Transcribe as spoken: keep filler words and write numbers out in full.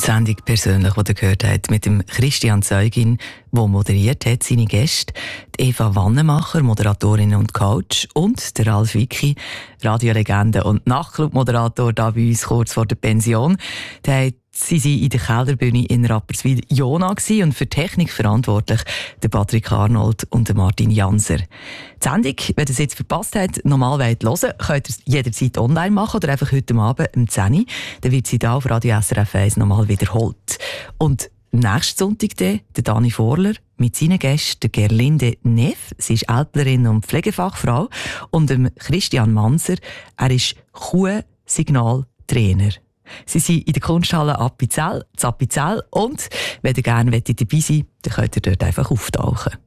Sendung persönlich, die ihr gehört habt, mit dem Christian Zeugin, der moderiert hat, seine Gäste, die Eva Wannemacher, Moderatorin und Coach, und der Ralf Wicki, Radiolegende und Nachtclub-Moderator, da bei uns kurz vor der Pension. Der Sie waren in der Kelderbühne in Rapperswil-Jona und für die Technik verantwortlich der Patrick Arnold und der Martin Janser. Die Sendung, wenn ihr es jetzt verpasst habt, normal wollt hören, könnt ihr es jederzeit online machen oder einfach heute Abend um zehn Uhr. Dann wird sie da auf Radio S R F eins nochmal wiederholt. Und nächsten Sonntag dann, der Dani Vorler mit seinen Gästen, der Gerlinde Neff, sie ist Älplerin und Pflegefachfrau, und dem Christian Manser, er ist Kuh-Signaltrainer. Sie sind in der Kunsthalle Appenzell, in Appenzell, und wenn ihr gerne dabei sein wollt, dann könnt ihr dort einfach auftauchen.